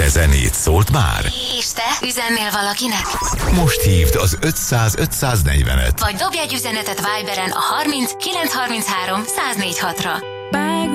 Zene zenét szólt már? És te üzennél valakinek? Most hívd az 500 540-et. Vagy dobj egy üzenetet Viberen a 30 933 104 6-ra.